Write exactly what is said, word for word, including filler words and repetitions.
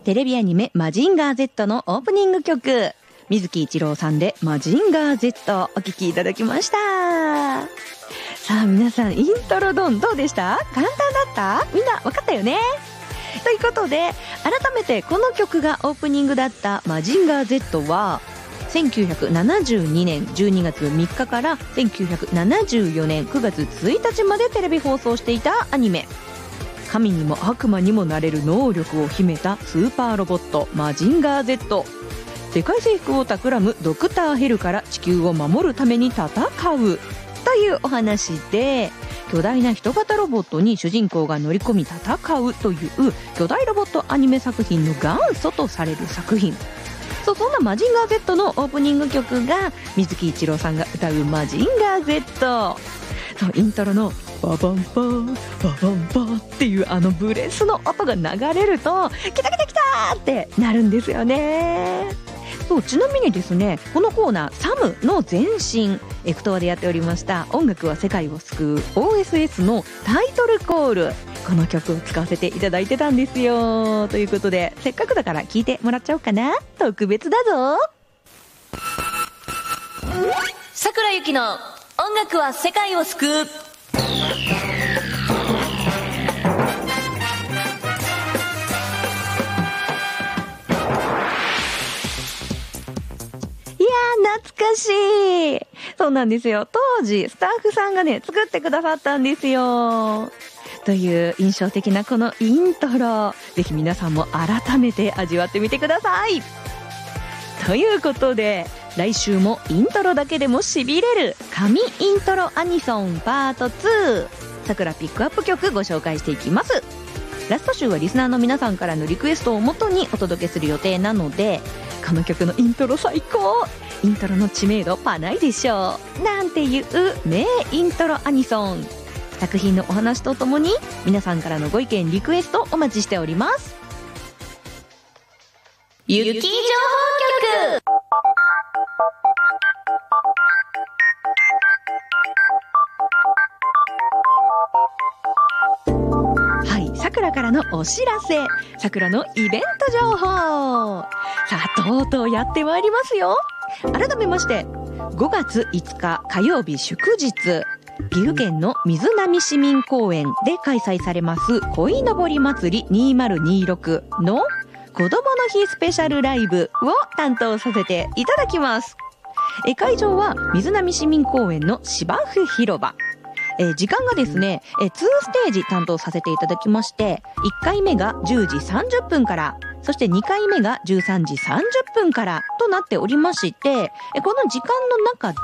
テレビアニメマジンガー Z のオープニング曲、水木一郎さんでマジンガー Z お聴きいただきました。さあ皆さん、イントロドンどうでした？簡単だった？みんな分かったよね？ということで、改めてこの曲がオープニングだったマジンガー Z はせんきゅうひゃくななじゅうにねんじゅうにがつみっかからせんきゅうひゃくななじゅうよねんくがつついたちまでテレビ放送していたアニメ。神にも悪魔にもなれる能力を秘めたスーパーロボットマジンガー Z、 世界征服を企むドクターヘルから地球を守るために戦うというお話で、巨大な人型ロボットに主人公が乗り込み戦うという巨大ロボットアニメ作品の元祖とされる作品。そう、そんなマジンガー Z のオープニング曲が水木一郎さんが歌うマジンガー Z。 そう、イントロのババンバーババンバーっていうあのブレスの音が流れるとキタキタキターってなるんですよね。そう、ちなみにですね、このコーナーサムの前身、エクトワでやっておりました音楽は世界を救う オーエスエス のタイトルコール、この曲を使わせていただいてたんですよ。ということで、せっかくだから聴いてもらっちゃおうかな。特別だぞ。 桜ゆきの音楽は世界を救う。 懐かしい。そうなんですよ。当時スタッフさんがね作ってくださったんですよ。という印象的なこのイントロ、ぜひ皆さんも改めて味わってみてください。ということで、来週もイントロだけでもしびれる神イントロアニソンパートツー、さくらピックアップ曲ご紹介していきます。ラスト週はリスナーの皆さんからのリクエストをもとにお届けする予定なので、この曲のイントロ最高、イントロの知名度パないでしょうなんていう名イントロアニソン、作品のお話とともに皆さんからのご意見リクエストお待ちしております。 ゆき情報局。 はい、さくらからのお知らせ、さくらのイベント情報。さあ、とうとうやってまいりますよ。改めまして、ごがついつか火曜日祝日、岐阜県の水波市民公園で開催されます鯉のぼり祭りにせんにじゅうろくの子どもの日スペシャルライブを担当させていただきます。え会場は水波市民公園の芝生広場。え時間がですね、えにステージ担当させていただきまして、いっかいめがじゅうじさんじゅっぷんから、そしてにかいめがじゅうさんじさんじゅっぷんからとなっておりまして、この時間の中